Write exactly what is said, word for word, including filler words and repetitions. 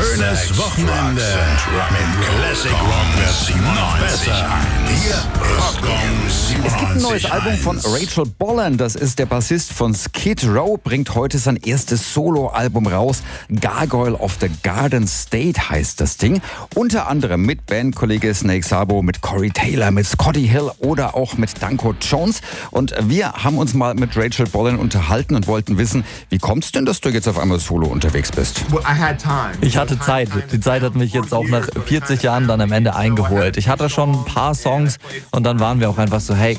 schönes Wochenende. Mit Classic Rock wird's noch besser. Hier Rock. Es gibt ein neues Album von Rachel Bolland. Das ist der Bassist von Skid Row. Bringt heute sein erstes Soloalbum raus. Gargoyle of the Garden State heißt das Ding. Unter anderem mit Bandkollege Snake Sabo, mit Corey Taylor, mit Scotty Hill oder auch mit Danko Jones. Und wir haben uns mal mit Rachel Bolland unterhalten und wollten wissen, wie kommt's denn, dass du jetzt auf einmal solo unterwegs bist? Ich hatte Zeit. Die Zeit hat mich jetzt auch nach vierzig Jahren dann am Ende eingeholt. Ich hatte schon ein paar Songs und dann waren wir auch einfach so, hey,